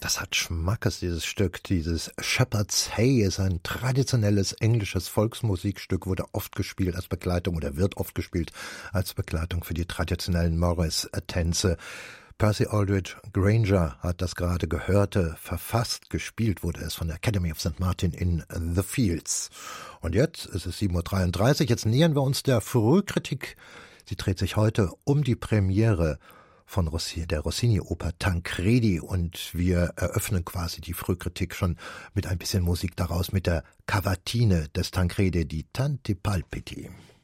das hat Schmackes, dieses Stück. Dieses Shepherd's Hey ist ein traditionelles englisches Volksmusikstück, wurde oft gespielt als Begleitung oder wird oft gespielt als Begleitung für die traditionellen Morris-Tänze. Percy Aldridge Granger hat das gerade gehörte, verfasst, gespielt wurde es von der Academy of St. Martin in the Fields. Und jetzt ist es 7:33 Uhr, jetzt nähern wir uns der Frühkritik. Sie dreht sich heute um die Premiere von der Rossini-Oper Tancredi und wir eröffnen quasi die Frühkritik schon mit ein bisschen Musik daraus, mit der Cavatine des Tancredi, die Tanti Palpiti.